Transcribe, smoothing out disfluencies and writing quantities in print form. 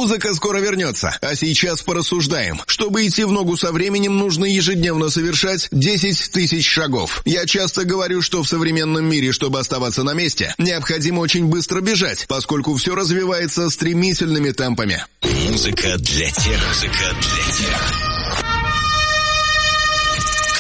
Музыка скоро вернется, а сейчас порассуждаем. Чтобы идти в ногу со временем, нужно ежедневно совершать 10 тысяч шагов. Я часто говорю, что в современном мире, чтобы оставаться на месте, необходимо очень быстро бежать, поскольку все развивается стремительными темпами. Музыка для тех.